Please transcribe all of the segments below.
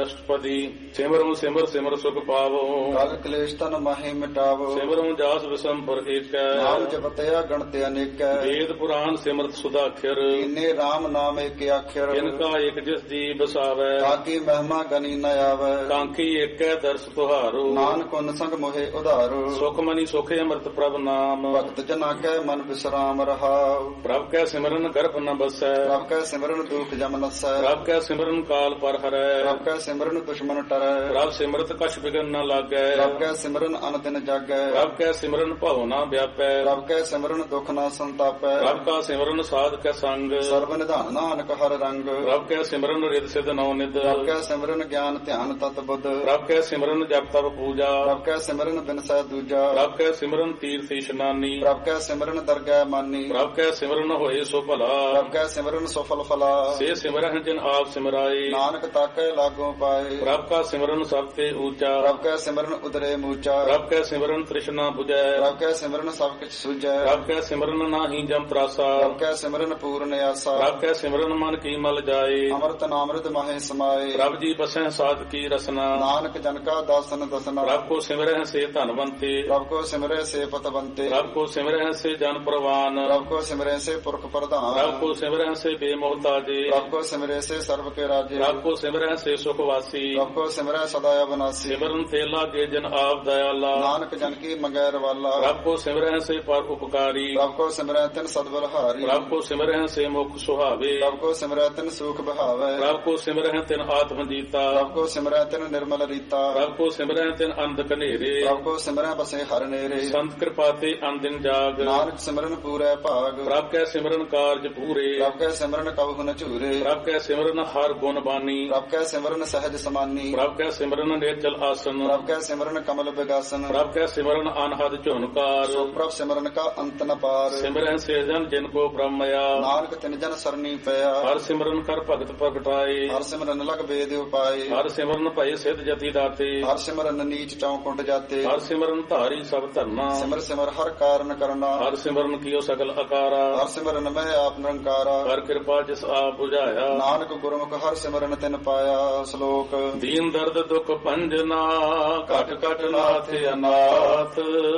ਅਸ਼ਟਪਦੀ। ਸਿਮਰੋ ਸਿਮਰ ਸਿਮਰ ਸੁਖ ਪਾਵੋ, ਕਲ ਕਲੇਸ਼ ਤਨ ਮਾਹੇ ਮਿਟਾਵੋ। ਸਿਮਰੋ ਜਾਸ ਵਿਸੰਪਰ ਏਕੈ, ਨਾਮ ਜਪਤਿਆ ਗਣਤ ਅਨੇਕੈ। ਵੇਦ ਪੁਰਾਨ ਸਿਮਰਤ ਸੁਦਾਖਰ, ਇਨੇ RAM ਨਾਮ ਏਕ ਆਖਰ। ਇਨਕਾ ਏਕ ਜਿਸ ਦੀ ਬਸਾਵੈ, ਤਾਕੀ ਮਹਿਮਾ ਗਨੀ ਨ ਆਵੈ। ਕਾਂਖੀ ਏਕੈ ਦਰਸ ਤੁਹਾਰੋ, ਨਾਨਕ ਉਨ ਸੰਗ ਮੋਹਿ ਉਧਾਰੋ। ਸੁਖ ਮਨੀ ਸੁਖ ਅੰਮ੍ਰਿਤ ਪ੍ਰਭ ਨਾਮ, ਭਗਤ ਜਨਾ ਕੈ ਮਨ ਵਿਸਰਾਮ ਰਹਾਉ। ਪ੍ਰਭ ਕੈ ਸਿਮਰਨ ਗਰਭ ਨ ਬਸੈ, ਪ੍ਰਭ ਕੈ ਸਿਮਰਨ ਦੁਖ ਜਮ ਨਸੈ। ਪ੍ਰਭ ਕੈ ਸਿਮਰਨ ਕਾਲ ਪਰ ਹਰੈ, ਪ੍ਰਭ ਕੈ ਸਿਮਰਨ ਦੁਸ਼ਮਨ ਟਰੈ। ਪ੍ਰਭ ਸਿਮਰਤ ਕਛ ਬਿਗਨ ਨ ਲਾਗੈ, ਪ੍ਰਭ ਕੈ ਸਿਮਰਨ ਅਨ ਦਿਨ ਜਾਗੈ। ਪ੍ਰਭ ਕੈ ਸਿਮਰਨ ਭਉ ਨ ਵਿਆਪੈ, ਪ੍ਰਭ ਕੈ ਸਿਮਰਨ ਦੁਖ ਨ ਸੰਤਾਪੈ। ਪ੍ਰਭ ਕਾ ਸਿਮਰਨ ਸਾਧ ਕੈ ਸੰਗ, ਸਰਬ ਨਿਧਾਨ ਨਾਨਕ ਹਰ ਰੰਗ। ਪ੍ਰਭ ਕੈ ਸਿਮਰਨ ਰਿਦ ਸਿਧ ਨੌ ਨਿਧ, ਪ੍ਰਭ ਕੈ ਸਿਮਰਨ ਗਿਆਨ ਧਿਆਨ ਤਤ ਬੁੱਧ। ਪ੍ਰਭ ਕੈ ਸਿਮਰਨ ਜਪ ਤਪ ਪੂਜਾ, ਪ੍ਰਭ ਕੈ ਸਿਮਰਨ ਬਿਨਸੈ ਦੂਜਾ। ਪ੍ਰਭ ਕੈ ਸਿਮਰਨ ਤੀਰਥ ਇਸ਼ਨਾਨੀ, ਪ੍ਰਭ ਕੈ ਸਿਮਰਨ ਦਰਗਹਿ ਮਾਨੀ। ਪ੍ਰਭ ਕੈ ਸਿਮਰਨ ਹੋਏ ਸੋ ਭਲਾ, ਪ੍ਰਭ ਕੈ ਸਿਮਰਨ ਸਫਲ ਫਲਾ। ਸੇ ਸਿਮਰਨ ਜਿਨ ਆਪ ਸਿਮਰਾਏ, ਨਾਨਕ ਤਾਕੈ ਲਾਗੋ ਪਾਏ। ਪ੍ਰਭ ਕਾ ਸਿਮਰਨ ਸਭ ਤੇ ਊਚਾ, ਪ੍ਰਭ ਕੈ ਸਿਮਰਨ ਉਦਰੇ ਮੂਚਾ। ਪ੍ਰਭ ਕੈ ਸਿਮਰਨ ਤ੍ਰਿਸ਼ਨਾ 부ਜੈ, ਪ੍ਰਭ ਕੈ ਸਿਮਰਨ ਸਭ ਕਿਛ ਸੁਝੈ। ਪ੍ਰਭ ਕੈ ਸਿਮਰਨ ਨਾਹੀ ਜਮ ਤਰਾਸਾ, ਪ੍ਰਭ ਕੈ ਸਿਮਰਨ ਪੂਰਨ ਆਸਾ। ਪ੍ਰਭ ਕੈ ਸਿਮਰਨ ਮਨ ਕੀ ਮਲ ਜਾਏ, ਅੰਮ੍ਰਿਤ ਨਾਮ੍ਰਿਤ ਮਾਹੇ ਸਮਾਏ। ਪ੍ਰਭ ਜੀ ਬਸੈ ਸਾਧ ਕੀ ਰਸਨਾ, ਨਾਨਕ ਜਨ ਕਾ ਦਾਸਨ ਦਸਨਾ। ਪ੍ਰਭ ਕੋ ਸਿਮਰਹਿ ਸੇ ਧਨਵੰਤੇ, ਪ੍ਰਭ ਕੋ ਸਿਮਰੈ ਸੇ ਪਤਵੰਤੇ। ਪ੍ਰਭ ਕੋ ਸਿਮਰਹਿ ਸੇ ਜਨ ਪ੍ਰਵਾਨ, ਪ੍ਰਭ ਕੋ ਸਿਮਰੈ ਸੇ ਪੁਰਖ ਪ੍ਰਧਾਨ। ਪ੍ਰਭ ਕੋ ਸਿਮਰਹਿ ਸੇ ਬੇਮੋਹਤਾਜੇ, ਪ੍ਰਭ ਕੋ ਸਿਮਰੈ ਸੇ ਸਰਬ ਕੇ ਰਾਜੇ। ਪ੍ਰਭ ਕੋ ਸਿਮਰਹਿ ਸੇ ਸੁਖ ਵਾਸੀ, ਪ੍ਰਭ ਕੋ ਸਿਮਰੈ ਸਦਾ ਅਬਨਾਸੀ। ਸਿਮਰਨ ਤੇ ਲਾਗੇ ਜਨ ਆਪ ਦਇਆਲਾ, ਨਾਨਕ ਜਨ ਕੀ ਮੰਗੈ ਰਵਾਲਾ। ਪ੍ਰਭ ਕੋ ਸਿਮਰਹਿ ਸੇ ਪਰ ਉਪਕਾਰੀ, ਪ੍ਰਭ ਕੋ ਸਿਮਰੈ ਤਿਨ ਸਦਬਲਹਾਰੀ। ਪ੍ਰਭ ਕੋ ਸਿਮਰਹਿ ਸੇ ਮੁਖ ਸੁਹਾਵੇ, ਪ੍ਰਭ ਕੋ ਸਿਮਰੈ ਤਿਨ ਸੂਖ ਬਹਾਵੈ। ਪ੍ਰਭ ਕੋ ਸਿਮਰਹਿ ਤਿਨ ਆਤਮ ਜੀਤਾ, ਪ੍ਰਭ ਕੋ ਸਿਮਰੈ ਤਿਨ ਨਿਰਮਲ ਰੀਤਾ। ਪ੍ਰਭ ਕੋ ਸਿਮਰਹਿ ਤਿਨ ਅੰਧ ਕਨੇਰੇ, ਪ੍ਰਭ ਕੋ ਸਿਮਰੈ ਬਸੇ ਹਰ ਨੇਰੇ। ਸੰਤ ਕਿਰਪਾ ਤੇ ਅੰਦਿਨ ਜਾਗ, ਨਾਨਕ ਸਿਮਰਨ ਪੂਰੈ ਭਾਗ। ਪ੍ਰਭ ਕੈ ਸਿਮਰਨ ਕਾਰਜ ਪੂਰੇ, ਪ੍ਰਭ ਕੈ ਸਿਮਰਨ ਕਬਹੁ ਨ ਝੂਰੇ। ਪ੍ਰਭ ਕੈ ਸਿਮਰਨ ਹਰ ਗੁਣ ਬਾਨੀ, ਪ੍ਰਭ ਕੈ ਸਿਮਰਨ ਸਹਿਜ ਸਮਾਨੀ। ਪ੍ਰਭ ਕੈ ਸਿਮਰਨ ਨਿਰਚਲ ਆਸਨ, ਪ੍ਰਭ ਕੈ ਸਿਮਰਨ ਕਮਲ ਵਿਗਾਸਨ। ਪ੍ਰਭ ਕੈ ਸਿਮਰਨ ਅਨਹਦ ਝੁਨਕਾਰ, ਸੋ ਪ੍ਰਭ ਸਿਮਰਨ ਕਾ ਅੰਤ ਨ ਪਾਰ। ਸਿਮਰਹਿ ਸੇ ਜਨ ਜਿਨ ਕੋ ਬ੍ਰਹਮਇਆ, ਨਾਨਕ ਤਿਨ ਜਨ ਸਰਨੀ ਪਿਆ। ਹਰ ਸਿਮਰਨ ਕਰ ਭਗਤ ਪ੍ਰਗਟਾਏ, ਹਰ ਸਿਮਰਨ ਲਗ ਵੇਦ ਉਪਾਏ। ਹਰ ਸਿਮਰਨ ਭਏ ਸਿਧ ਜਤੀ ਦਾਤੇ, ਹਰ ਸਿਮਰਨ ਨੀਚ ਚੌ ਕੁੰਟ ਜਾਤੇ। ਹਰ ਸਿਮਰਨ ਧਾਰੀ ਸਭ ਧਰਨਾ, ਸਿਮਰ ਸਿਮਰ ਹਰ ਕਾਰਨ ਕਰਨਾ। ਹਰ ਸਿਮਰਨ ਕੀਓ ਸਗਲ ਅਕਾਰਾ, ਹਰ ਸਿਮਰਨ ਮੈਂ ਆਪ ਨਿਰੰਕਾਰਾ। ਹਰ ਕਿਰਪਾ ਜਿਸ ਆਪ ਬੁਝਾਇਆ, ਨਾਨਕ ਗੁਰਮੁਖ ਹਰ ਸਿਮਰਨ ਤਿਨ ਪਾਇਆ। ਸ਼ਲੋਕ ਦੀਨ ਦਰਦ ਦੁਖ ਭੰਜਨਾ, ਘਟ ਘਟ ਨਾਥ ਅਨਾਥ।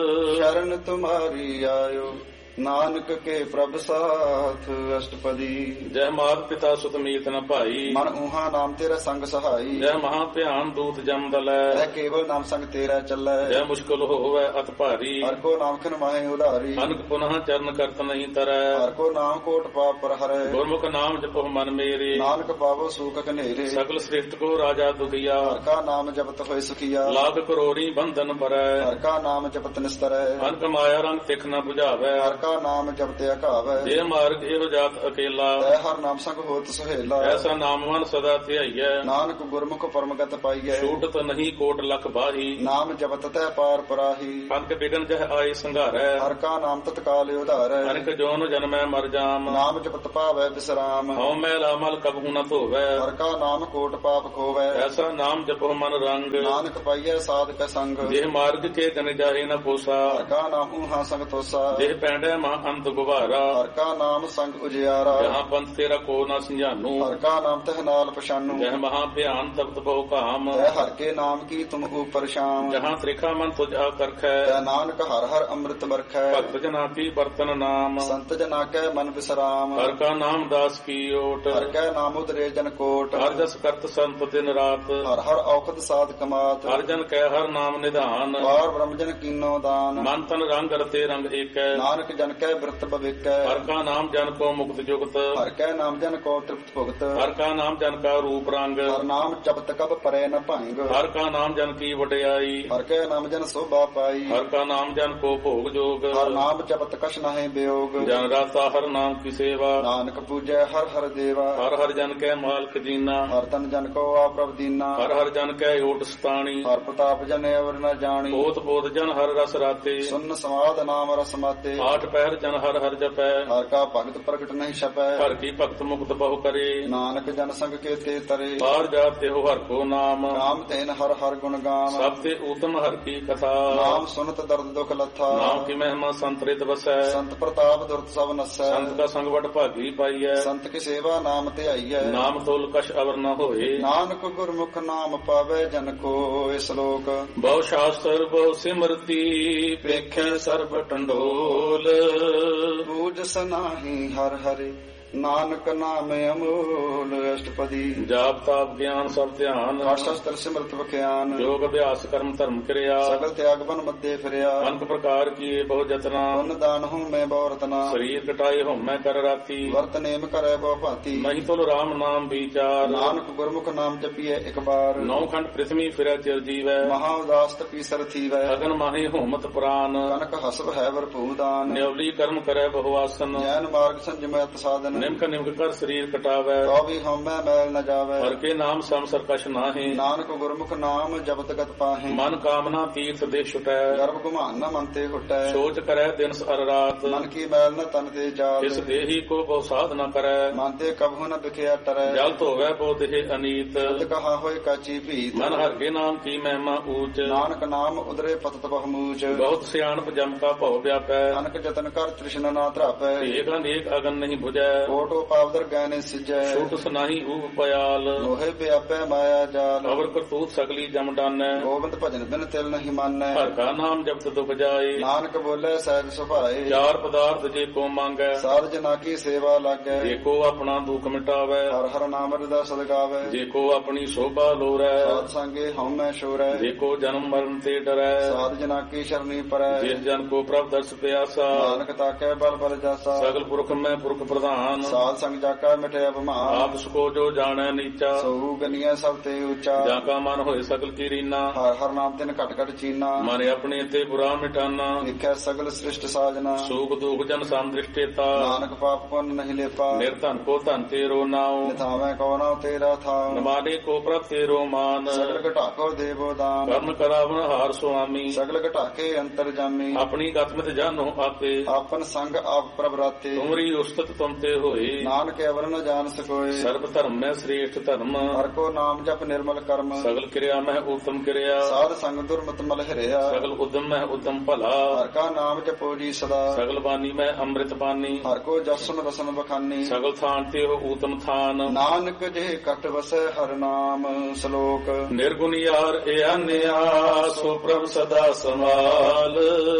ਸ਼ਰਨ ਤੁਮਾਰੀ ਆਇਓ, ਨਾਨਕ ਕੇ ਪ੍ਰਭ ਸਾਥ। ਅਸ਼ਟਪਦੀ। ਜੈ ਮਾਤ ਪਿਤਾ ਸੁਤ ਮੀਤ ਨ ਭਾਈ, ਮਨ ਊਹਾ ਨਾਮ ਤੇਰਾ ਸੰਗ ਸਹਾਈ। ਜੈ ਮਹਾ ਭਿਆਨ ਦੂਤ ਜਮ ਦਲੈ, ਐ ਕੇਵਲ ਨਾਮ ਸੰਗ ਤੇਰਾ ਚੱਲੈ। ਜੈ ਮੁਸ਼ਕਲ ਹੋਵੈ ਅਤ ਭਾਰੀ, ਹਰ ਕੋ ਨਾਮ ਖਿਨ ਮਾਹੇ ਉਧਾਰੀ। ਅਨਕ ਪੁਨః ਚਰਨ ਕਰਤ ਨਹੀਂ ਤਰੈ, ਹਰ ਕੋ ਨਾਮ ਕੋਟ ਪਾਪ ਪਰ ਹਰੈ। ਗੁਰਮੁਖ ਨਾਮ ਜਪੋ ਮਨ ਮੇਰੇ, ਨਾਨਕ ਪਾਵੋ ਸੂਖ ਘਨੇਰੇ। ਸਗਲ ਸ੍ਰਿਸ਼ਟ ਕੋ ਰਾਜਾ ਦੁਖੀਆ, ਹਰ ਕਾ ਨਾਮ ਜਪਤ ਹੋਏ ਸੁਖੀਆ। ਲਾਗ ਕਰੋੜੀ ਬੰਧਨ ਪਰੈ, ਹਰ ਕਾ ਨਾਮ ਜਪਤ ਨਿਸਤਰੈ। ਅਨਕ ਮਾਇਆ ਰੰਗ ਤਿਖ ਨ 부ਝਾਵੈ, ਹਰ ਕਾ ਨਾਮ ਜਪਤ ਅਘਾਵੈ। ਜੇ ਮਾਰਗ ਇਹੋ ਜਾਤ ਅਕੇਲਾ, ਤੈ ਹਰ ਨਾਮ ਸੰਗ ਹੋਤ ਸੁਹੇਲਾ। ਐਸਾ ਨਾਮ ਮਨ ਸਦਾ ਧਿਆਈਐ, ਨਾਨਕ ਗੁਰਮੁਖ ਪਰਮਗਤ ਪਾਈਐ। ਛੂਟਤ ਨਹੀਂ ਕੋਟ ਲਖ ਬਾਹੀ, ਨਾਮ ਜਪਤ ਤੈ ਪਾਰ ਪਰਾਹੀ। ਅਨਕ ਬਿਗਨ ਜਹ ਆਏ ਸੰਘਾਰੈ, ਹਰ ਕਾ ਨਾਮ ਤਤਕਾਲ ਉਧਾਰੈ। ਅਨਕ ਜੋਨ ਜਨਮੈ ਮਰ ਜਾਮ, ਨਾਮ ਜਪਤ ਪਾਵੈ ਬਿਸਰਾਮ। ਹਉ ਮੈਲ ਅਮਲ ਕਬਹੂ ਨ ਧੋਵੈ, ਹਰ ਕਾ ਨਾਮ ਕੋਟ ਪਾਪ ਖੋਵੈ। ਐਸਾ ਨਾਮ ਜਪੋ ਮਨ ਰੰਗ, ਨਾਨਕ ਪਾਈਐ ਸਾਧਕ ਸੰਗ। ਜਿਹ ਮਾਰਗ ਕੇ ਗਨ ਜਾਹੇ ਨ ਪੋਸਾ, ਹਰ ਕਾ ਨਾਮ ਊਹਾ ਸੰਗ ਤੋਸਾ। ਜਿਹ ਪੈਂਡੈ ਮਾ ਅੰਤ ਗੁਬਾਰਾ, ਹਰ ਕਾ ਨਾਮ ਸੰਗ ਉਜਿਆਰਾ। ਜਹਾਂ ਪੰਥ ਤੇਰਾ ਕੋ ਨ ਸੰਝਾਨੂ, ਹਰ ਕਾ ਨਾਮ ਤਹ ਨਾਲ ਪਛਾਨੂ। ਜਹ ਮਹਾ ਭਿਆਨ ਤਪਤ ਬਹੁ ਕਾਮ, ਤੈ ਹਰ ਕੇ ਨਾਮ ਕੀ ਤੁਮ ਉਪਰ ਸ਼ਾਮ। ਜਹਾਂ ਤ੍ਰਿਖਾ ਮਨ ਤੁਝ ਆਕਰਖੈ, ਤੈ ਨਾਨਕ ਹਰ ਹਰ ਅੰਮ੍ਰਿਤ ਬਰਖੈ। ਭਗਤ ਜਨਾ ਕੀ ਬਰਤਨ ਨਾਮ, ਸੰਤ ਜਨਾ ਕੈ ਮਨ ਵਿਸਰਾਮ। ਹਰ ਕਾ ਨਾਮ ਦਾਸ ਕੀ ਓਟ, ਹਰ ਕੈ ਨਾਮ ਉਦਰੇ ਜਨ ਕੋਟ। ਹਰ ਜਸ ਕਰਤ ਸੰਤ ਦਿਨ ਰਾਤ, ਹਰ ਹਰ ਔਖਦ ਸਾਧ ਕਮਾਤ। ਹਰ ਜਨ ਕੈ ਹਰ ਨਾਮ ਨਿਧਾਨ, ਵਾਰ ਬ੍ਰਹਮ ਜਨ ਕੀਨੋ ਦਾਨ। ਮਨ ਤਨ ਰੰਗ ਰਤੇ ਰੰਗ ਏਕੈ, ਨਾਨਕ ਜਨ ਕੈ ਬਿਰਤ ਭਵਿਕੈ। ਹਰ ਕਾ ਨਾਮ ਜਨ ਕੋ ਮੁਕਤ ਜੁਗਤ, ਹਰ ਕੈ ਨਾਮ ਜਨ ਕੋ ਤ੍ਰਿਪਤ ਭੁਗਤ। ਹਰ ਕਾ ਨਾਮ ਜਨ ਕਾ ਰੂਪ ਰੰਗ, ਹਰ ਨਾਮ ਜਪਤ ਕਬ ਪਰੈ ਨ ਭਾਂਗ। ਹਰ ਕਾ ਨਾਮ ਜਨ ਕੀ ਵਡਿਆਈ, ਹਰ ਕੈ ਨਾਮ ਜਨ ਸੋਭਾ ਪਾਈ। ਹਰ ਕਾ ਨਾਮ ਜਨ ਕੋ ਭੋਗ ਜੋਗ, ਹਰ ਨਾਮ ਜਪਤ ਕਛ ਨਾਹਿ ਬਿਯੋਗ। ਜਨ ਰਾਤਾ ਹਰ ਨਾਮ ਕੀ ਸੇਵਾ, ਨਾਨਕ ਪੂਜੈ ਹਰ ਹਰ ਦੇਵਾ। ਹਰ ਹਰ ਜਨ ਕੈ ਮਾਲਕ ਜੀਨਾ, ਹਰ ਤਨ ਜਨ ਕੋ ਆਪ੍ਰਭ ਦੀਨਾ। ਹਰ ਹਰ ਜਨ ਕੈ ਓਟ ਸਤਾਣੀ, ਹਰ ਪ੍ਰਤਾਪ ਜਨ ਅਵਰ ਨ ਜਾਣੀ। ਬੋਧ ਬੋਧ ਜਨ ਹਰ ਰਸ ਰਾਤੇ, ਸੁਨ ਸਮਾਦ ਨਾਮ ਰਸ ਮਾਤੇ। ਆਠ ਪਹਿਰ ਜਨ ਹਰ ਹਰ ਜਪੈ ਹਰ ਕਾ ਭਗਤ ਪ੍ਰਗਟ ਨਹੀਂ ਛਪੈ ਹਰ ਕੀ ਭਗਤ ਮੁਕਤ ਬਹੁ ਕਰੇ ਨਾਨਕ ਜਨ ਸੰਗ ਕੇ ਤੇ ਤਰੇ ਬਾਹਰ ਜਾਤੇ ਹੋ ਹਰ ਕੋ ਨਾਮ ਨਾਮ ਤੈਨ ਹਰ ਹਰ ਗੁਣ ਗਾਮ ਸਭ ਤੇ ਊਤਮ ਹਰ ਕੀ ਕਥਾ ਨਾਮ ਸੁਨਤ ਦਰਦ ਦੁਖ ਲੱਥਾ ਨਾਮ ਕੀ ਮਹਿਮਾ ਸੰਤਰਿਤ ਵਸੈ ਸੰਤ ਪ੍ਰਤਾਪ ਦੁਰਤ ਸਭ ਨਸੈ ਸੰਤ ਕਾ ਸੰਗ ਵਡ ਭਾਗੀ ਪਾਈਐ ਸੰਤ ਕੀ ਸੇਵਾ ਨਾਮ ਤੇ ਆਈਐ ਨਾਮ ਤੋਲ ਕਛ ਅਵਰ ਨ ਹੋਏ ਨਾਨਕ ਗੁਰਮੁਖ ਨਾਮ ਪਾਵੇ ਜਨ ਕੋ ਇਸ ਲੋਕ ਬਹੁ ਸ਼ਾਸਤਰ ਬਹੁ ਸਿਮਰਤੀ ਵੇਖੈ ਸਰਬ ਟੰਡੋਲ ਪੂਜਸ ਨਾਹੀ ਹਰ ਹਰਿ ਨਾਨਕ ਨਾਮ ਅਮੋਲ ਅਸ਼ਟਪਦੀ ਜਾਪ ਤਾਪ ਗਿਆਨ ਸਭ ਧਿਆਨ ਸ਼ਸਤਰ ਸਿਮਰਤ ਵਿਖਿਆਨ ਯੋਗ ਅਭਿਆਸ ਕਰਮ ਧਰਮ ਕਿਰਿਆ ਸਗਲ ਤਿਆਗ ਬਨ ਮੱਦੇ ਫਿਰਿਆ ਅਨਕ ਪ੍ਰਕਾਰ ਕੀਏ ਬਹੁ ਜਤਨਾ ਪੁੰਨ ਦਾਨ ਹੂੰ ਮੈਂ ਬਹੁ ਰਤਨਾ ਸਰੀਰ ਕਟਾਏ ਹਉਮੈ ਕਰ ਰਾਤੀ ਵਰਤ ਨੇਮ ਕਰੈ ਬਹੁ ਭਾਂਤੀ ਨਹੀਂ ਤੁਲ ਰਾਮ ਨਾਮ ਵਿਚਾਰ ਨਾਨਕ ਗੁਰਮੁਖ ਨਾਮ ਜਪੀਐ ਇੱਕ ਬਾਰ ਨੌ ਖੰਡ ਪ੍ਰਿਥਵੀ ਫਿਰੈ ਚਿਰ ਜੀਵੈ ਮਹਾ ਉਦਾਸ ਤਪੀ ਸਰ ਥੀਵੈ ਅਗਨ ਮਾਹੀ ਹੋਮਤ ਪ੍ਰਾਨ ਕਨਕ ਹਸਬ ਹੈ ਵਰਪੂ ਦਾਨ ਨਿਉਲੀ ਕਰਮ ਕਰੈ ਬਹੁ ਆਸਨ ਜੈਨ ਮਾਰਗ ਸੰਜਮੈ ਤਸਾਦਨ ਨਿਮਕ ਨਿਮਕ ਕਰ ਸਰੀਰ ਕਟਾਵੈ ਤੋ ਵੀ ਹਉਮੈ ਮੈਲ ਨ ਜਾਵੈ ਹਰ ਕੇ ਨਾਮ ਸਮ ਸਰਕਸ਼ ਨਾਹੀ ਨਾਨਕ ਗੁਰਮੁਖ ਨਾਮ ਜਪਤ ਗਤ ਪਾਹੇ ਮਨ ਕਾਮਨਾ ਤੀਰਥ ਦੇ ਛੁਟੈ ਗਰਭ ਗੁਮਾਨ ਨ ਮਨ ਤੇ ਹੁਟੈ ਸੋਚ ਕਰੈ ਦਿਨ ਅਰ ਰਾਤ ਮਨ ਕੀ ਮੈਲ ਨ ਤਨ ਤੇ ਜਾਲ ਇਸ ਦੇਹੀ ਕੋ ਬਹੁ ਸਾਧ ਨ ਕਰੈ ਮਨ ਤੇ ਕਬਹੁ ਨ ਵਿਖਿਆ ਟਰੈ ਜਲ ਧੋਵੈ ਬਹੁ ਦੇਹ ਅਨੀਤ ਤਦ ਕਹਾ ਹੋਏ ਕਾਚੀ ਭੀਤ ਮਨ ਹਰ ਕੇ ਨਾਮ ਕੀ ਮਹਿਮਾ ਊਚ ਨਾਨਕ ਨਾਮ ਉਦਰੇ ਪਤਤ ਬਹੁਮੂਚ ਬਹੁਤ ਸਿਆਣਪ ਜਮ ਕਾ ਭਉ ਵਿਆਪੈ ਅਨਕ ਜਤਨ ਕਰ ਤ੍ਰਿਸ਼ਨਾ ਨਾ ਧਰਾਪੈ ਏਕ ਅਨੇਕ ਅਗਨ ਨਹੀਂ 부ਜੈ ਕੋਟੋ ਪਾਵਦਰ ਗੈਨੇ ਸਿਜੈ ਛੂਟ ਸੁਨਾਹੀ ਊਪ ਪਿਆਲ ਲੋਹੇ ਵਿਆਪੈ ਮਾਇਆ ਜਾਲ ਅਵਰ ਕਰਤੂਤ ਸਗਲੀ ਜਮ ਡਾਨੈ ਗੋਬਿੰਦ ਭਜਨ ਬਿਨ ਤਿਲ ਨਹੀਂ ਮਾਨੈ ਹਰ ਕਾ ਨਾਮ ਜਪਤ ਦੁਖ ਜਾਏ ਨਾਨਕ ਬੋਲੇ ਸਹਿਜ ਸੁਭਾਏ ਚਾਰ ਪਦਾਰਥ ਜੇ ਕੋ ਮੰਗੈ ਸਾਧ ਜਨਾ ਕੀ ਸੇਵਾ ਲਾਗੈ ਜੇ ਕੋ ਆਪਣਾ ਦੁਖ ਮਿਟਾਵੈ ਹਰ ਹਰ ਨਾਮ ਰਦਾ ਸਦਗਾਵੈ ਜੇ ਕੋ ਆਪਣੀ ਸੋਭਾ ਲੋਰੈ ਸਾਧ ਸੰਗੇ ਹਉਮੈ ਸ਼ੋਰੈ ਜੇ ਕੋ ਜਨਮ ਮਰਨ ਤੇ ਡਰੈ ਸਾਧ ਜਨਾ ਕੀ ਸ਼ਰਨੀ ਪਰੈ ਜਿਸ ਜਨ ਕੋ ਪ੍ਰਭ ਦਰਸ ਪਿਆਸਾ ਨਾਨਕ ਤਾਕੈ ਬਲ ਬਲ ਜਾਸਾ ਸਗਲ ਪੁਰਖ ਮੈਂ ਪੁਰਖ ਪ੍ਰਧਾਨ ਸਾਧ ਸੰਗ ਜਾਕਾ ਮਿਟਿਆ ਬਮਾਨ ਆਪ ਸਕੋ ਜੋ ਜਾਣੈ ਨੀਚਾ ਸੋ ਗਨੀਐ ਸਭ ਤੇ ਉੱਚਾ ਜਾਂ ਕਾ ਮਨ ਹੋਏ ਸਗਲ ਕੀ ਰੀਨਾ ਹਰ ਹਰ ਨਾਮ ਤਿਨ ਘਟ ਘਟ ਚੀਨਾ ਮਨ ਆਪਣੇ ਤੇ ਬੁਰਾ ਮਿਟਾਨਾ ਦੇਖੈ ਸਗਲ ਸ੍ਰਿਸ਼ਟ ਸਾਜਨਾ ਸੂਖ ਦੁਖ ਜਨ ਸੰਦ੍ਰਿਸ਼ਟੇਤਾ ਨਾਨਕ ਪਾਪ ਪੁੰਨ ਨਹੀਂ ਲੇਪਾ ਨਿਰਧਨ ਕੋ ਧਨ ਤੇਰੋ ਨਾਉ ਨਿਥਾਵੇਂ ਕੋ ਨਾਉ ਤੇਰਾ ਥਾਉ ਨਮਾਨੇ ਕੋ ਪ੍ਰਭ ਤੇਰੋ ਮਾਨ ਸਗਲ ਘਟਾਕੋ ਦੇਵੋ ਦਾਨ ਕਰਨ ਕਰਾਵਨ ਹਾਰ ਸੁਆਮੀ ਸਗਲ ਘਟਾਕੇ ਅੰਤਰ ਜਾਮੀ ਆਪਣੀ ਗਤਮਿਤ ਜਾਨੋ ਆਪੇ ਆਪਨ ਸੰਗ ਆਪ ਪ੍ਰਭ ਰਾਤੇ ਤੁਮਰੀ ਉਸਤਤ ਤੁਮ ਤੇ ਹੋਏ ਨਾਨਕ ਅਵਰ ਨ ਜਾਣ ਸਕੋਏ ਸਰਬ ਧਰਮ ਮੈਂ ਸ੍ਰੇਸ਼ਟ ਧਰਮ ਹਰ ਕੋ ਨਾਮ ਜਪ ਨਿਰਮਲ ਕਰਮ ਸਗਲ ਕਿਰਿਆ ਮੈਂ ਉਤਮ ਕਿਰਿਆ ਸਾਧ ਸੰਗ ਦੁਰਮਤ ਮਲ ਹਰਿਆ ਸਗਲ ਉਦਮ ਮੈਂ ਉਦਮ ਭਲਾ ਹਰ ਕਾ ਨਾਮ ਜਪੋ ਜੀ ਸਦਾ ਸਗਲ ਬਾਣੀ ਮੈਂ ਅੰਮ੍ਰਿਤ ਪਾਨੀ ਹਰ ਕੋ ਜਸਨ ਵਸਨ ਬਖਾਨੀ ਸਗਲ ਥਾਨ ਤੇ ਹੋ ਊਤਮ ਥਾਨ ਨਾਨਕ ਜੇ ਕਟ ਵਸੈ ਹਰ ਨਾਮ ਸ਼ਲੋਕ ਨਿਰਗੁਣ ਯਾਰ ਇਆਨਿਆ ਸੋ ਪ੍ਰਭ ਸਦਾ ਸੰਭਾਲ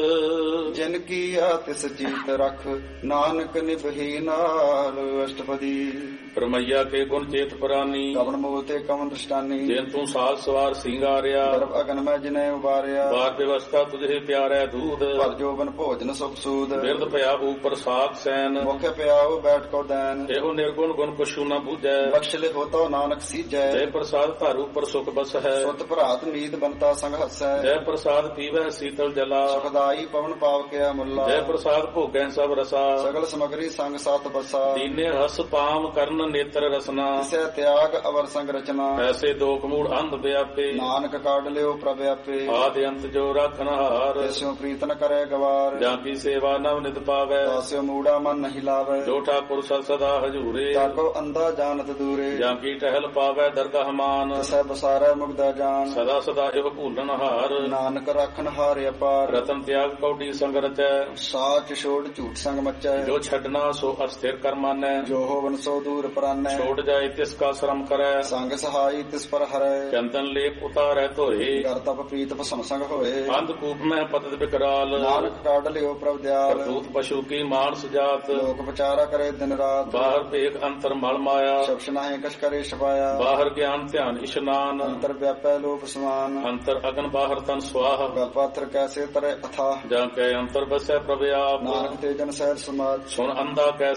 ਜਿਨ ਕੀਆ ਤਿਸ ਚੀਤ ਰਖ ਨਾਨਕ ਨਿਭੀ ਨਾਲ ਅਸ਼ਟਪਦੀ ਪਰਮਈਆ ਕੇ ਗੁਣ ਚੇਤ ਪ੍ਰਾਨੀ ਕਵਨ ਮੂਲ ਤੇ ਕਵਨ ਦ੍ਰਿਸ਼ਟਾਨੀ ਜਿਨ ਤੂੰ ਸਾਜ ਸਵਾਰ ਸਿੰਗਾਰਿਆ ਗਰਭ ਅਗਨ ਮੈਂ ਜਿਨੇ ਉਬਾਰਿਆ ਬਾਰ ਵਿਵਸਥਾ ਤੁਝੇ ਪਿਆਰੈ ਦੂਧ ਭਰ ਜੋਬਨ ਭੋਜਨ ਸੁਖ ਸੂਦ ਬਿਰਦ ਭਇਆ ਉਪਰ ਸਾਧ ਸੈਨ ਮੁਖ ਪਿਆਉ ਬੈਠ ਕੋ ਦੈਨ ਇਹੋ ਨਿਰਗੁਣ ਗੁਣ ਕਛੂ ਨ ਬੂਝੈ ਬਖਸ਼ ਲੇ ਹੋਤੋ ਨਾਨਕ ਸੀਜੈ ਜੈ ਪ੍ਰਸਾਦ ਧਾਰ ਉਪਰ ਸੁਖ ਬਸ ਹੈ ਸੁਤ ਭਰਾਤ ਨੀਤ ਬੰਤਾ ਸੰਗ ਹਸੈ ਜੈ ਪ੍ਰਸਾਦ ਪੀਵੈ ਸੀਤਲ ਜਲਾ ਸੁਖਦਾਈ ਪਵਨ ਪਾਵ ਕਿਆ ਮੁੱਲਾ ਜੈ ਪ੍ਰਸਾਦ ਭੋਗੈ ਸਭ ਰਸਾ ਸਗਲ ਸਮਗਰੀ ਸੰਗ ਸਾਤ ਬਸਾ ਦੀਨੇ ਹਸ ਪਾਮ ਕਰਨ ਨੇਤਰ ਰਸਨਾ ਤਿਸੈ ਤਿਆਗ ਅਵਰ ਸੰਗ ਰਚਨਾ ਐਸੇ ਦੋਖ ਮੂੜ ਅੰਧ ਵਿਆਪੇ ਨਾਨਕ ਕਾਢ ਲਿਓ ਪ੍ਰਭ ਆਪੇ ਆਦ ਅੰਤ ਜੋ ਰੱਖਨ ਹਾਰ ਤਿਸਿਓ ਪ੍ਰੀਤ ਨ ਕਰੇ ਗਵਾਰ ਜਾਂ ਕੀ ਸੇਵਾ ਨਵ ਨਿਤ ਪਾਵੈ ਤਾਸਿਓ ਮੂੜਾ ਮਨ ਨਹੀਂ ਲਾਵੇ ਜੋ ਠਾਕੁਰ ਸਦਾ ਹਜੂਰੇ ਤਾਕੋ ਅੰਧਾ ਜਾਣਤ ਦੂਰੇ ਜਾਂ ਕੀ ਟਹਿਲ ਪਾਵੈ ਦਰਗਾਹ ਮਾਨ ਤਿਸੈ ਬਸਾਰੈ ਮੁਗਦਾ ਜਾਨ ਸਦਾ ਸਦਾ ਇਹ ਭੂਲਨ ਹਾਰ ਨਾਨਕ ਰੱਖਨ ਹਾਰ ਅਪਾਰ ਰਤਨ ਤਿਆਗ ਕੌਡੀ ਸੰਗ ਰਚੈ ਸਾਚ ਛੋੜ ਝੂਠ ਸੰਗ ਮਚੈ ਜੋ ਛੱਡਣਾ ਸੋ ਅਸਥਿਰ ਕਰ ਮਾਨੈ ਜੋ ਹੋਵਨ ਸੋ ਦੂਰ ਪਰਾਨੈ ਛੋੜ ਜਾਏ ਤਿਸ ਕਾ ਸ਼ਰਮ ਕਰੈ ਸੰਗ ਸਹਾਈ ਤਿਸ ਪਰ ਹਰੈ ਚੰਦਨ ਲੇਪ ਉਤਾਰੈ ਧੋਏ ਕਰ ਤਪ ਪ੍ਰੀਤ ਭਸਮ ਸੰਗ ਹੋਏ ਅੰਧ ਕੂਪ ਮੈਂ ਪਤਿਤ ਬਿਕਰਾਲ ਨਾਨਕ ਕਾਢ ਲਿਓ ਪ੍ਰਭ ਦਿਆਲ ਕਰਤੂਤ ਪਸ਼ੂ ਕੀ ਮਾਨਸ ਜਾਤ ਲੋਕ ਵਿਚਾਰਾ ਕਰੇ ਦਿਨ ਰਾਤ ਬਾਹਰ ਭੇਖ ਅੰਤਰ ਮਲ ਮਾਇਆ ਸ਼ਬਸ਼ ਨਾਹੀ ਕਛ ਕਰੇ ਛਪਾਇਆ ਬਾਹਰ ਗਿਆਨ ਧਿਆਨ ਇਸ਼ਨਾਨ ਅੰਤਰ ਵਿਆਪੈ ਲੋਕ ਸਮਾਨ ਅੰਤਰ ਅਗਨ ਬਾਹਰ ਤਨ ਸਵਾਹ ਗਲ ਪਾਤਰ ਕੈਸੇ ਤਰੇ ਅਥਾ ਜਾਂ ਕੈ ਅੰਤਰ ਬਸੈ ਪ੍ਰਭ ਆਪ ਨਾਨਕ ਤੇ ਜਨ ਸਹਿਜ ਸਮਾਜ ਸੁਣ ਅੰਧਾ ਕੈਸੇ ਮਾਰ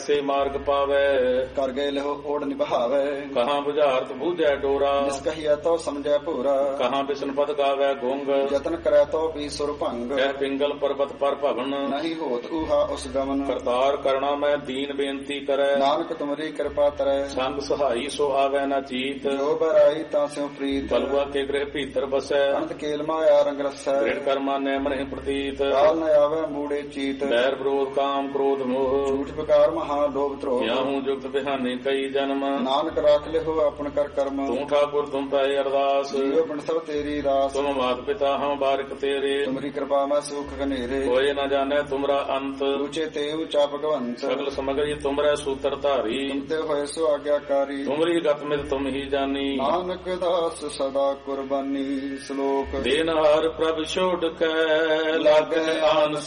ਮਾਰਗ ਪਾਵੇ। ਕਰ ਗਏ ਲਹੋ ਓੜ ਨਿਭਾਵੇ। ਕਹਾਂ ਬੁਝਾਰਤ ਬੂਝੈ ਡੋਰਾ, ਜਿਸ ਕਹੀਐ ਤੋ ਸਮਝੈ ਭੂਰਾ। ਕਹਾਂ ਬਿਸ਼ਨ ਪਦ ਗਾਵੇ ਗੁੰਗ, ਯਤਨ ਕਰੈ ਤੋ ਵੀ ਸੁਰ ਭੰਗ। ਕਹਿ ਪਿੰਗਲ ਪਰਬਤ ਪਰ ਭਵਨ, ਨਹੀਂ ਹੋਤ ਊਹਾ ਉਸ ਗਮਨ। ਕਰਤਾਰ ਕਰਣਾ ਮੈਂ ਦੀਨ ਬੇਨਤੀ ਕਰੈ, ਨਾਨਕ ਤੁਮਰੀ ਕਿਰਪਾ ਤਰੈ। ਸੰਗ ਸਹਾਈ ਸੋ ਆਵੈ ਨਾ ਚੀਤ, ਜੋ ਬਰਾਈ ਤਾਂ ਸਿਉ ਪ੍ਰੀਤ। ਬਲਵਾ ਕੇ ਗ੍ਰਹਿ ਭੀਤਰ ਬਸੈ, ਅਨੰਤ ਕੇਲ ਮਾਇਆ ਰੰਗ ਰਸੈ। ਦ੍ਰਿੜ ਕਰਮਾ ਨੈ ਮਨਿ ਪ੍ਰਤੀਤ, ਕਾਲ ਨ ਆਵੈ ਮੂੜੇ ਚੀਤ। ਬੈਰ ਵਿਰੋਧ ਕਾਮ ਕ੍ਰੋਧ ਮੋਹ, ਝੂਠ ਬਕਾਰ ਮਹਾ ਲੋਭ ਧਰੋਹ। ਯਾਹੂ ਜੁਗਤ ਬਿਹਾਨੇ ਕਈ ਜਨਮ, ਨਾਨਕ ਰਾਖ ਲਿਹੋ ਆਪਨ ਕਰ ਕਰਮ। ਤੂੰ ਠਾਕੁਰ ਤੁਮ ਪੈ ਅਰਦਾਸ, ਜੀਉ ਬਿਨ ਸਭ ਤੇਰੀ ਰਾਸ। ਤੁਮ ਮਾਤ ਪਿਤਾ ਹਮ ਬਾਰਿਕ ਤੇਰੇ, ਤੁਮਰੀ ਕਿਰਪਾ ਮੈਂ ਸੁਖ ਘਨੇਰੇ। ਹੋਏ ਨ ਜਾਣੈ ਤੁਮਰਾ ਅੰਤ, ਉੱਚੇ ਤੇ ਉੱਚਾ ਭਗਵੰਤ। ਸਗਲ ਸਮਗਰੀ ਤੁਮਰੈ ਸੂਤਰ ਧਾਰੀ, ਤੁਮ ਤੇ ਹੋਏ ਸੋ ਆਗਿਆਕਾਰੀ। ਤੁਮਰੀ ਗਤ ਮਿਤ ਤੁਮ ਹੀ ਜਾਨੀ, ਨਾਨਕ ਦਾਸ ਸਦਾ ਕੁਰਬਾਨੀ। ਸ਼ਲੋਕ ਦੇਨਹਾਰ ਪ੍ਰਭ ਛੋੜ ਕੇ ਲਾਗੈ ਆਨ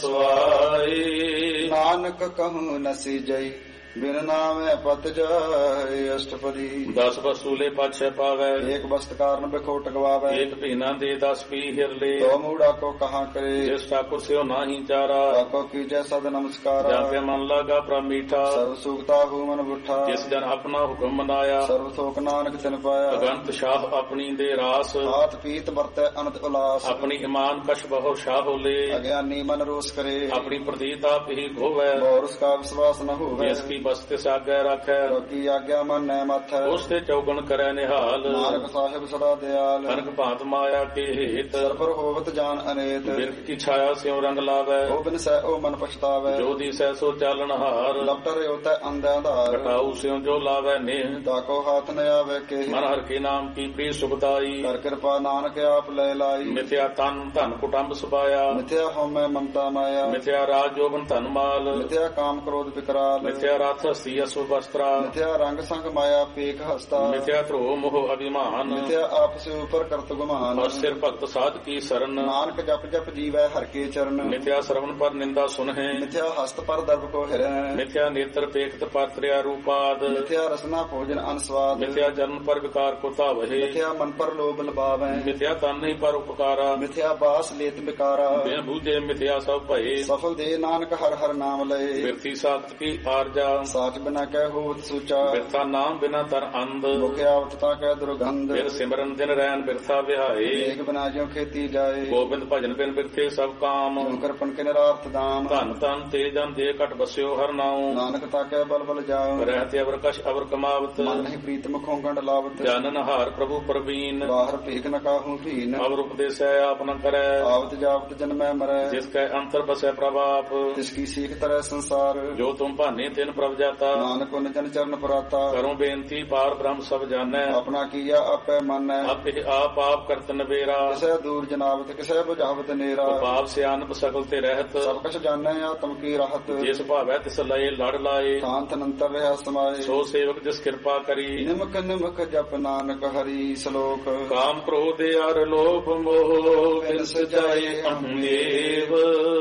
ਸੁਆਏ, ਨਾਨਕ ਕਹੂੰ ਨਸੀ ਜਈ ਬਿਨ ਨਾਮੈ ਪਤ ਜਾਏ। ਅਸ਼ਟਪਦੀ 10 ਵਸੂਲੇ ਪਾਛੈ ਪਾਵੈ, ਏਕ ਬਸਤ ਕਾਰਨ ਬਿਖੋਟ ਗਵਾਵੇ। ਏਕ ਭੀਨਾ ਦੇ 10 ਪੀ ਹਿਰਲੇ, ਤੋ ਮੂੜਾ ਕੋ ਕਹਾ ਕਰੇ। ਜਿਸ ਠਾਕੁਰ ਸਿਓ ਨਾਹੀ ਚਾਰਾ, ਤਾਕੋ ਕੀਜੈ ਸਦ ਨਮਸਕਾਰਾ। ਜਾਂ ਤੇ ਮਨ ਲਾਗਾ ਪ੍ਰਭ ਮੀਠਾ, ਸਰਬ ਸੁਖਤਾ ਹੂ ਮਨ ਬੁੱਠਾ। ਜਿਸ ਜਨ ਆਪਣਾ ਹੁਕਮ ਮਨਾਇਆ, ਸਰਬ ਥੋਕ ਨਾਨਕ ਤਿਨ ਪਾਇਆ। ਅਗੰਤ ਸ਼ਾਹ ਆਪਣੀ ਦੇ ਰਾਸ, ਹਾਥ ਪੀਤ ਵਰਤੈ ਅਨੰਤ ਉਲਾਸ। ਆਪਣੀ ਇਮਾਨ ਕਸ਼ ਬਹੁ ਸ਼ਾਹ ਹੋਲੇ, ਅਗਿਆਨੀ ਮਨ ਰੋਸ ਕਰੇ। ਆਪਣੀ ਪ੍ਰਤੀਤ ਆਪ ਹੀ ਗੋਵੈ, ਬੋਰਸ ਕਾ ਵਿਸ਼ਵਾਸ ਨ ਹੋਵੇ। ਜਿਸ ਕੀ ਬਸਤੇ ਸਾਗੈ ਰੱਖੈ, ਕੀ ਆਗਿਆ ਮਨ ਨੈ ਮਥੈ। ਉਸ ਤੇ ਚੌਗਣ ਕਰੈ ਨਿਹਾਲ, ਨਾਨਕ ਸਾਹਿਬ ਸਦਾ ਦਿਆਲ। ਕਨਕ ਭਾਂਤ ਮਾਇਆ ਕੇ ਹੇਤ, ਸਰਪਰ ਹੋਵਤ ਜਾਨ ਅਨੇਤ। ਬਿਰਖ ਕੀ ਛਾਇਆ ਸਿਉ ਰੰਗ ਲਾਵੈ, ਉਹ ਬਿਨ ਸਹਿ ਉਹ ਮਨ ਪਛਤਾਵੈ। ਜੋ ਦਿਸੈ ਸੋ ਚਾਲਣ ਹਾਰ, ਲਪਟਰ ਉਤੈ ਅੰਧਿ ਅੰਧਾਰ। ਘਟਾਉ ਸਿਉ ਜੋ ਲਾਵੈ ਨੇਹ, ਤਾਕੋ ਹਾਥ ਨ ਆਵੇ ਕੇ। ਮਨ ਹਰ ਕੇ ਨਾਮ ਕੀ ਪ੍ਰੀ ਸੁਖਦਾਈ, ਕਰ ਕਿਰਪਾ ਨਾਨਕ ਆਪ ਲੈ ਲਾਈ। ਮਿਥਿਆ ਤਨ ਧਨ ਕੁਟੰਬ ਸੁਭਾਇਆ, ਮਿਥਿਆ ਹਉਮੈ ਮਮਤਾ ਮਾਇਆ। ਮਿਥਿਆ ਰਾਜ ਜੋਬਨ ਧਨ ਮਾਲ, ਮਿਥਿਆ ਕਾਮ ਕ੍ਰੋਧ ਵਿਕਰਾਲ। ਮਿਥਿਆ ਰਥ ਹਸਤੀ ਅਸੁ ਵਸਤਰਾ, ਮਿਥਿਆ ਰੰਗ ਸੰਗ ਮਾਇਆ ਪੇਖ ਹਸਤਾ। ਮਿਥਿਆ ਧਰੋ ਮੋਹ ਅਭਿਮਾਨ, ਮਿਥਿਆ ਆਪਸ ਉਪਰ ਕਰਤ ਗੁਮਾਨ। ਔਰ ਸਿਰ ਭਗਤ ਸਾਧ ਕੀ ਸਰਨ, ਨਾਨਕ ਜਪ ਜਪ ਜੀਵੈ ਹਰ ਕੇ ਚਰਨ। ਮਿਥਿਆ ਸਰਵਨ ਪਰ ਨਿੰਦਾ ਸੁਨਹਿ, ਮਿਥਿਆ ਹਸਤ ਪਰ ਦਰਬ ਕੋ ਹਿਰੈ। ਮਿਥਿਆ ਨੇਤਰ ਪੇਖਤ ਪਰ ਤ੍ਰਿਆ ਰੂਪਾਦ, ਮਿਥਿਆ ਰਸਨਾ ਭੋਜਨ ਅਨਸਵਾਦ। ਮਿਥਿਆ ਜਨਮ ਪਰ ਵਿਕਾਰ ਕੋ ਧਾਵਹਿ, ਮਿਥਿਆ ਮਨ ਪਰ ਲੋਭ ਲਬਾਵੈ। ਮਿਥਿਆ ਤਨ ਨਹੀਂ ਪਰ ਉਪਕਾਰਾ, ਮਿਥਿਆ ਬਾਸ ਲੇਤ ਬਿਕਾਰਾ। ਬਿਨ ਬੂਝੇ ਮਿਥਿਆ ਸਭ ਭਏ, ਸਫਲ ਦੇ ਨਾਨਕ ਹਰ ਹਰ ਨਾਮ ਲਏ। ਬਿਰਥੀ ਸਾਖਤ ਕੀ ਆਰਜਾ, ਸਾਚ ਬਿਨਾ ਕਹਿ ਹੋਤ ਸੂਚਾ। ਬਿਰਥਾ ਨਾਮ ਬਿਨਾ ਤਰ ਅੰਧ, ਮੁਖ ਆਵਤ ਤਾ ਕਹਿ ਦੁਰਗੰਧ। ਬਿਰ ਸਿਮਰਨ ਦਿਨ ਰੈਨ ਬਿਰਥਾ ਵਿਹਾਏ, ਏਕ ਬਿਨਾ ਜਿਉ ਖੇਤੀ ਜਾਏ। ਗੋਬਿੰਦ ਭਜਨ ਬਿਨ ਬਿਰਥੇ ਸਭ ਕਾਮ, ਸ਼ੰਕਰ ਪਨ ਕੇ ਨਿਰਾਰਥ ਦਾਮ। ਧਨ ਧਨ ਤੇ ਜਨ ਦੇ ਘਟ ਬਸਿਓ ਹਰ ਨਾਉ, ਨਾਨਕ ਤਾ ਕਹਿ ਬਲ ਬਲ ਜਾਉ। ਰਹਿਤੇ ਅਵਰ ਕਛ ਅਵਰ ਕਮਾਵਤ, ਮਨ ਨਹੀਂ ਪ੍ਰੀਤ ਮੁਖੋਂ ਗੰਢ ਲਾਵਤ। ਜਾਨਨ ਹਾਰ ਪ੍ਰਭੂ ਪ੍ਰਵੀਨ, ਬਾਹਰ ਭੀਖ ਨ ਕਾਹੂ ਭੀਨ। ਅਵਰ ਉਪਦੇਸੈ ਆਪ ਨ ਕਰੈ, ਆਵਤ ਜਾਵਤ ਜਨਮੈ ਮਰੈ। ਜਿਸ ਕੈ ਅੰਤਰ ਬਸੈ ਪ੍ਰਭ ਆਪ, ਤਿਸ ਕੀ ਸੀਖ ਤਰੈ ਸੰਸਾਰ। ਜੋ ਤੁਮ ਭਾਨੇ ਤਿਨ ਪ੍ਰਭ ਜਾਤਾ, ਨਾਨਕ ਉਨ ਜਨ ਚਰਨ ਪਰਾਤਾ। ਕਰੋ ਬੇਨਤੀ ਪਾਰ ਬ੍ਰਹਮ ਸਭ ਜਾਣੈ, ਆਪਣਾ ਕੀਆ ਆਪੈ ਮਾਨੈ। ਆਪੇ ਆਪ ਕਰਤ ਨਵੇਰਾ, ਕਿਸੇ ਦੂਰ ਜਨਾਵਤ ਕਿਸੇ ਬੁਝਾਵਤ ਨੇਰਾ। ਪਾਪ ਸਿਆਨਪ ਸਗਲ ਤੇ ਰਹਿਤ, ਸਭ ਕਛ ਜਾਣੈ ਆਤਮ ਕੀ ਰਾਹਤ। ਜਿਸ ਭਾਵੈ ਤਿਸ ਲਏ ਲੜ ਲਾਏ, ਸ਼ਾਂਤ ਅਨੰਤਰ ਰਹਾ ਸਮਾਏ। ਸੋ ਸੇਵਕ ਜਿਸ ਕਿਰਪਾ ਕਰੀ, ਨਿਮਕ ਨਿਮਕ ਜਪ ਨਾਨਕ ਹਰੀ। ਸ਼ਲੋਕ ਕਾਮ ਕ੍ਰੋਧ ਅਰ ਲੋਭ ਮੋਹ ਬਿਨ ਸਜਾਏ ਅੰਮੇਵ,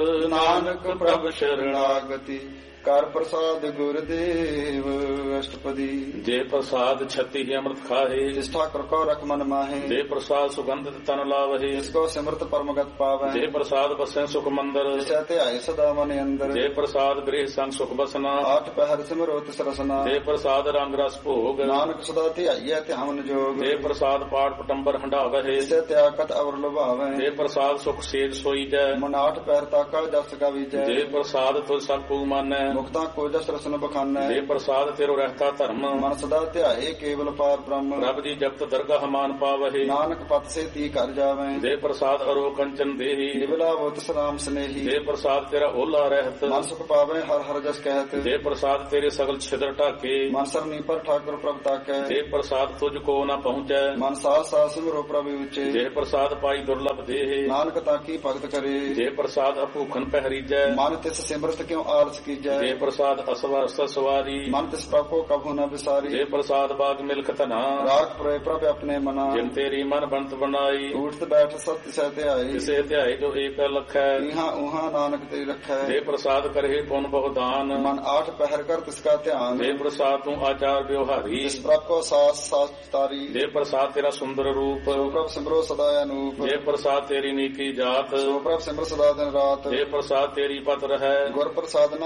ਨਾਨਕ ਪ੍ਰਭ ਸ਼ਰਣਾਗਤੀ ਕਰ ਪ੍ਰਸਾਦ ਗੁਰਦੇਵ। ਅਸ਼ਟਪਦੀ ਜੇ ਪ੍ਰਸਾਦ ਛਤੀ ਹੀ ਅੰਮ੍ਰਿਤ ਖਾਹੇ, ਜਿਸ ਠਾਕੁਰ ਕੋ ਰਖ ਮਨ ਮਾਹੇ। ਜੇ ਪ੍ਰਸਾਦ ਸੁਗੰਧਿਤ ਤਨ ਲਾਵਹੇ, ਜਿਸ ਕੋ ਸਿਮਰਤ ਪਰਮਗਤ ਪਾਵੈ। ਜੇ ਪ੍ਰਸਾਦ ਬਸੈ ਸੁਖ ਮੰਦਰ, ਜਿਸੈ ਧਿਆਏ ਸਦਾ ਮਨ ਅੰਦਰ। ਜੇ ਪ੍ਰਸਾਦ ਗ੍ਰਹਿ ਸੰਗ ਸੁਖ ਬਸਨਾ, ਆਠ ਪਹਿਰ ਸਿਮਰੋ ਤਿਸ ਰਸਨਾ। ਜੇ ਪ੍ਰਸਾਦ ਰੰਗ ਰਸ ਭੋਗ, ਨਾਨਕ ਸਦਾ ਧਿਆਈਐ ਧਿਆਨ ਜੋਗ। ਜੇ ਪ੍ਰਸਾਦ ਪਾਠ ਪਟੰਬਰ ਹੰਡਾਵਹਿ, ਜਿਸੈ ਤਿਆਗਤ ਅਵਰ ਲੁਭਾਵੈ। ਜੇ ਪ੍ਰਸਾਦ ਸੁਖ ਸੇਜ ਸੋਈਜੈ, ਮਨ ਆਠ ਪਹਿਰ ਤਾਕਾ ਜਸ ਗਾਵੀਜੈ। ਜੇ ਪ੍ਰਸਾਦ ਤੁਝ ਸਭ ਕੂ ਮਾਨੈ, ਮੁਕਤਾ ਕੋ ਜਸ ਰਸਨ ਬਖਾਨੈ। ਜੇ ਪ੍ਰਸਾਦ ਤੇਰੋ ਰਹਿਤਾ ਧਰਮ, ਮਨ ਸਦਾ ਧਿਆਏ ਕੇਵਲ ਪਾਰ ਬ੍ਰਹਮ। ਰੱਬ ਜੀ ਜਪਤ ਦਰਗਾਹ ਮਾਨ ਪਾਵਹਿ, ਨਾਨਕ ਪਤ ਸੇ ਤੀ ਕਰ ਜਾਵੈ। ਜੇ ਪ੍ਰਸਾਦ ਅਰੋ ਕੰਚਨ ਦੇਹੀ, ਨਿਬਲਾ ਬੁੱਤ ਸਲਾਮ ਸਨੇਹੀ। ਜੇ ਪ੍ਰਸਾਦ ਤੇਰਾ ਓਲਾ ਰਹਿਤ, ਮਨ ਸੁਖ ਪਾਵੈ ਹਰ ਹਰ ਜਸ ਕਹਿਤ। ਜੇ ਪ੍ਰਸਾਦ ਤੇਰੇ ਸਗਲ ਛਿਦਰ ਢਾਕੇ, ਮਨ ਸਰਨੀ ਪਰ ਠਾਕੁਰ ਪ੍ਰਭ ਤਾਕੈ। ਜੇ ਪ੍ਰਸਾਦ ਤੁਝ ਕੋ ਨਾ ਪਹੁੰਚੈ, ਮਨ ਸਾਹ ਸਾਹ ਸਿਮਰੋ ਪ੍ਰਭ ਉੱਚੇ। ਜੇ ਪ੍ਰਸਾਦ ਪਾਈ ਦੁਰਲਭ ਦੇਹ, ਨਾਨਕ ਤਾਕੀ ਭਗਤ ਕਰੇ। ਜੇ ਪ੍ਰਸਾਦ ਅਭੂਖਨ ਪਹਿਰੀਜੈ, ਮਨ ਤਿਸ ਸਿਮਰਤ ਕਿਉ ਆਲਸ ਕੀਜੈ। ਜੇ ਪ੍ਰਸਾਦ ਅਸਵਰ ਸਵਾਰੀ, ਮਨ ਤਿਸ ਪ੍ਰਭੋ ਕਭੂ ਨ ਵਿਸਾਰੀ। ਜੇ ਪ੍ਰਸਾਦ ਬਾਗ ਮਿਲਖ ਧਨਾ, ਰਾਖ ਪ੍ਰਏ ਪ੍ਰਭ ਆਪਣੇ ਮਨਾ। ਜਿਨ ਤੇਰੀ ਮਨ ਬੰਤ ਬਣਾਈ, ਊਠਤ ਬੈਠ ਸਤ ਸਹਿ ਧਿਆਈ। ਕਿਸੇ ਧਿਆਏ ਜੋ ਏਕ ਲਖੈ, ਇਹਾਂ ਉਹਾਂ ਨਾਨਕ ਤੇ ਰਖੈ। ਜੇ ਪ੍ਰਸਾਦ ਕਰੇ ਪੁਨ ਬਹੁਦਾਨ, ਮਨ ਆਠ ਪਹਿਰ ਕਰ ਤਿਸ ਕਾ ਧਿਆਨ। ਜੇ ਪ੍ਰਸਾਦ ਤੂੰ ਆਚਾਰ ਵਿਵਹਾਰੀ, ਜਿਸ ਪ੍ਰਭ ਕੋ ਸਾਸ ਸਾਸ ਤਾਰੀ। ਜੇ ਪ੍ਰਸਾਦ ਤੇਰਾ ਸੁੰਦਰ ਰੂਪ, ਸੋ ਪ੍ਰਭ ਸਿਮਰੋ ਸਦਾ ਅਨੂਪ। ਜੇ ਪ੍ਰਸਾਦ ਤੇਰੀ ਨੀਕੀ ਜਾਤ, ਸੋ ਪ੍ਰਭ ਸਿਮਰ ਸਦਾ ਦਿਨ ਰਾਤ। ਜੇ ਪ੍ਰਸਾਦ ਤੇਰੀ ਪਤ ਰਹੈ, ਗੁਰ ਪ੍ਰਸਾਦ ਨਾਨਕ ਜਸ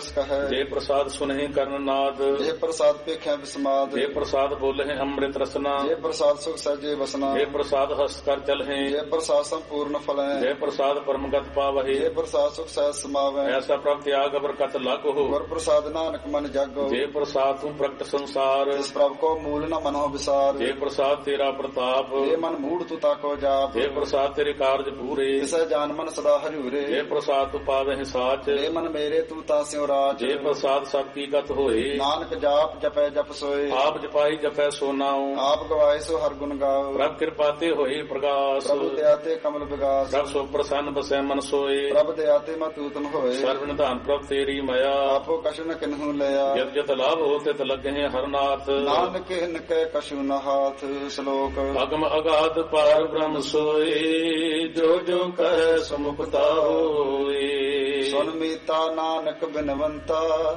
जस कह जे प्रसाद सुनहि कर्ण नाद जे प्रसाद पेख्या विस्माद जे प्रसाद बोलहि अमृत रसना जे प्रसाद सुख सहजे बसना जे प्रसाद हस कर चलहि जे प्रसाद संपूर्ण फल जे प्रसाद परमगत पावहि जे प्रसाद सुख सहज समावै ऐसा प्रभ त्याग बरकत लागो गुर प्रसाद नानक मन जागो जे प्रसाद तू प्रगट संसार जिस प्रभ को मूल न मनो विसार जे प्रसाद तेरा प्रताप जे मन मूढ़ तू ताको जाप जे प्रसाद तेरे कारज पूरे जिसे जान मन सदा हरिउरे जे प्रसाद तू पावहि साच जे मन मेरे तू तास्यो राज जे प्रसाद सब की गत होए नानक जाप जपै जप सोए आप जपाई जपै सो नाउ आप गवाए सो हर गुण गाओ प्रभ कृपा ते होई प्रकाश प्रभु दयाते कमल विगास प्रभ सो प्रसन्न बसै मन सोए प्रभ दयाते मत उत्तम होए सर्व निधान प्रभ तेरी मया आपो कछु न किन्हु लया जब जत लाभ होते त लगे हरनाथ नानक हिनकै कछु न हाथ श्लोक अगम अगाध पार ब्रह्म सोए जो जो कह समुखता होए सुन मीता नानक बिनवंता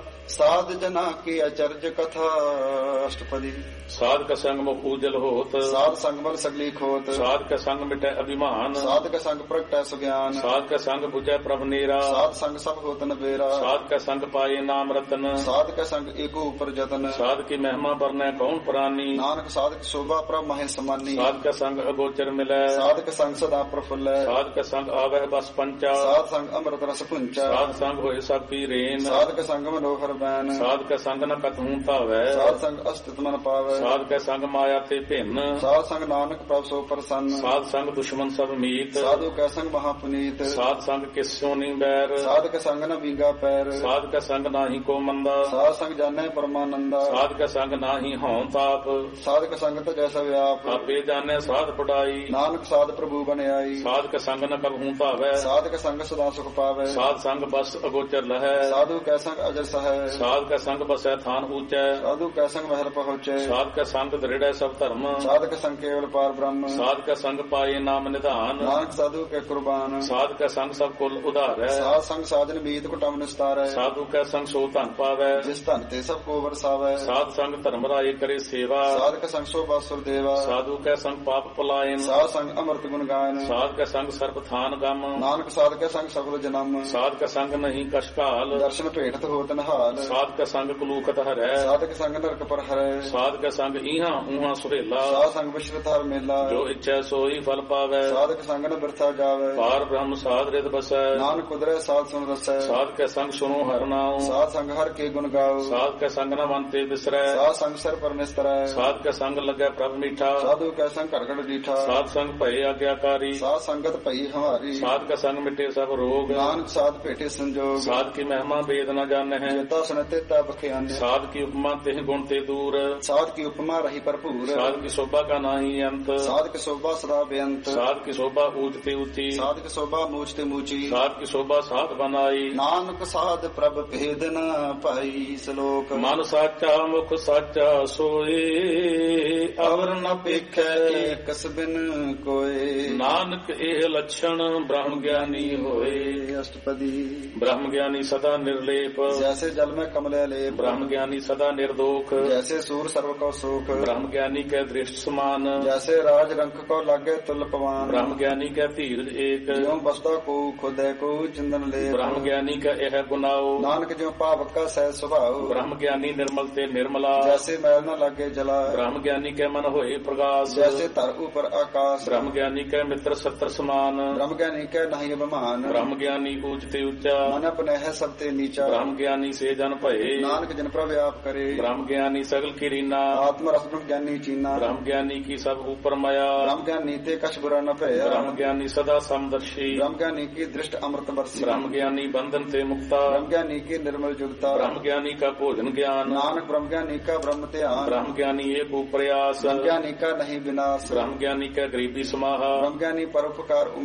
साध जना की अचर्ज कथा अष्टपदी साध का संग मुख उजल होत साध संग बल सगली खोत साध का संग मिटै अभिमान साध का संग प्रगटै सुज्ञान साध का संग बुझै प्रभ नीरा साध संग सब होत न बेरा साध का संग पाए नाम रतन साध का संग एको ऊपर जतन साध की महिमा बरनै कौन प्राणी नानक साध की शोभा प्रभ महे समानी साध का संग अगोचर मिलै साध का संग सदा प्रफुल्ल साध का संग आवह बस पंचा साध संग अमृत रस पुंचा साध संग होए सब की रेन साध का संग मनोहर बैन साध का संग न कतहूं तावै साध संग अस्तित्व मन पावै साध का संग माया ते भिन्न साध संग नानक प्रभ सो प्रसन्न साध संग दुश्मन सब मीत साधु का संग महापुनीत साध संग किस्यो नी बैर साध का संग न बींगा पैर साध का संग नाही को मंदा साध संग जाने परमानंदा साध का संग नाही हौं ताप साध का संग तो जैसा व्याप आपे जाने साध पढ़ाई नानक साध प्रभु बन आई साध का संग न कबहूं तावै साध का संग सदा सुख पावै साध संग बस अगोचर लहै साधु का संग अजर सहै साध का संग बसै थान ऊंचै साधु का संग महल पहुँचे साध का संग दृढ़ सब धर्म साध का संग केवल पार ब्रह्म साध का संग पाए नाम निधान नानक साधु के कुर्बान साध का संग सब कुल उधार है साध संग साधन मीत कुटम निस्तार है साधु का संग सो धन पावै जिस धन ते सब को बरसावै साध संग धर्म राय करे सेवा साध का संग शोभा सुर देवा साधु का संग पाप पलायन साध संग अमृत गुण गायन साध का संग सर्प थान गम नानक साध का संग सफल जन्म साध का संग नहीं कशकाल दर्शन भेटत होत नहाल साध का संग कुलूकत हरै साध का संग नरक पर हरै साध का संग इहा उहा सुहेला साध संग विश्रुत हर मेला जो इच्छा सोई फल पावै साध का संग न बिरथा जावै पार ब्रह्म साध रित बसै नानक कुदरै साध सुन रसै साध के संग सुनो हर नाम साध संग हर के गुण गाओ साध के संग न मनते बिसरै साध संग सर पर निस्तरै साध के संग लगे प्रभ मीठा साधु का संग करकट डीठा साध संग भय आज्ञाकारी साध संगत पई हमारी साध का संग मिटे सब रोग नानक साध पेटे संजोग साध की महिमा वेद न जाने है जेता सुनते ता बख्यान साध की उपमा तेह गुण ते दूर साध की उपमा रही भरपूर साध की शोभा का नाही अंत साध की शोभा सदा बेअंत साध की शोभा ऊंचते ऊंची साध की शोभा मूचते मूची साध की शोभा साध बनाई नानक साध प्रभ भेद न पाई श्लोक मन साचा मुख साचा सोए अवर न पेखै कस बिन कोय नानक एह लक्षण ब्रह्म ज्ञानी होए अष्टपदी ब्रह्म ज्ञानी सदा निर्लेप जैसे जल में कमले लेप ब्रह्म ज्ञानी सदा निर्दोख जैसे सूर सर्व को सुख ब्रह्म ज्ञानी के दृष्ट समान जैसे राज रंक को लागे तुल पवान ब्रह्म ज्ञानी का धीर एक ज्यों बसता को खुदै को चिंदन ले ब्रह्म ज्ञानी का यह गुनाओ नानक ज्यों पावक का सह स्वभाव ब्रह्म ज्ञानी निर्मल ते निर्मला जैसे मैल न लागे जला ब्रह्म ज्ञानी के मन होए प्रकाश जैसे तर ऊपर आकाश ब्रह्म ज्ञानी के मित्र सत्र समान ब्रह्म ज्ञानी के नहीं अभिमान ब्रह्म ज्ञानी ऊंचते ऊंचा मन अपने है सबते नीचा ब्रह्म ज्ञानी से जन भये नानक जन प्रव्याप करे ब्रह्म ज्ञानी सगल की रीना आत्म रस ब्रह्म ज्ञानी चीना ब्रह्म ज्ञानी की सब ऊपर माया ब्रह्म ज्ञानी ते कछ बुरा न भया ब्रह्म ज्ञानी सदा समदर्शी ब्रह्म ज्ञानी की दृष्ट अमृत बरसी ब्रह्म ज्ञानी बंधन ते मुक्ता ब्रह्म ज्ञानी की निर्मल जुगता ब्रह्म ज्ञानी का भोजन ज्ञान नानक ब्रह्म ज्ञानी का ब्रह्म ध्यान ब्रह्म ज्ञानी एक प्रयास ब्रह्म ज्ञानी का नहीं विनाश ब्रह्म ज्ञानी का गरीबी समाहा ब्रह्म ज्ञानी परोपकार